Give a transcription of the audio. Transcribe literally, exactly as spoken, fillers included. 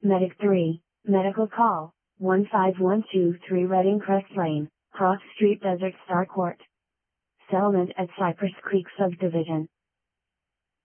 Medic three, medical call, one five one two three Redding Crest Lane, Cross Street, Desert Star Court. Settlement at Cypress Creek Subdivision.